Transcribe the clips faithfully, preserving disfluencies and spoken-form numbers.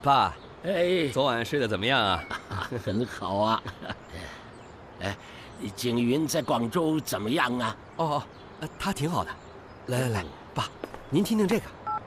爸， 哎， 昨晚睡得怎么样啊？ 很好啊。哎，景云在广州怎么样啊？ 哦哦，呃他挺好的。来来来，爸，您听听这个。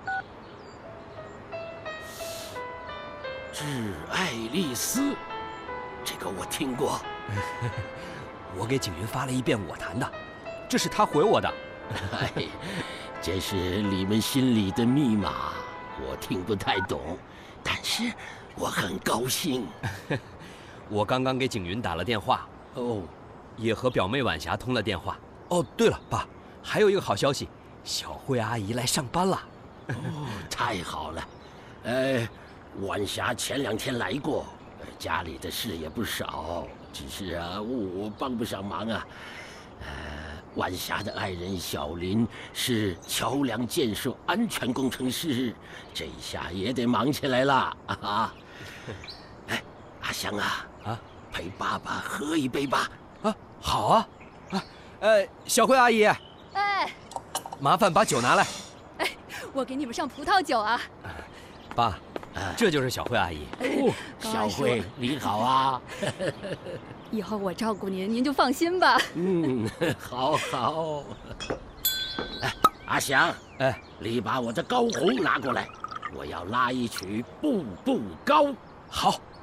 致爱丽丝，这个我听过。 我给景云发了一遍我弹的，这是他回我的。 哎，这是你们心里的密码，我听不太懂，但是我很高兴。 我刚刚给景云打了电话， 哦， 也和表妹晚霞通了电话。哦，对了，爸，还有一个好消息，小慧阿姨来上班了。 哦，太好了。呃，晚霞前两天来过，家里的事也不少，只是啊，我帮不上忙啊。呃，晚霞的爱人小林是桥梁建设安全工程师，这下也得忙起来了啊！哎，阿香啊， 啊， 陪爸爸喝一杯吧。 啊，好啊，啊，呃，小慧阿姨， 哎， 麻烦把酒拿来。 哎，我给你们上葡萄酒啊。 爸，这就是小慧阿姨。 哦，小慧你好啊。 以后我照顾您，您就放心吧。 嗯，好好。哎，阿祥， 哎， 你把我的高红拿过来，我要拉一曲《步步高》。 好。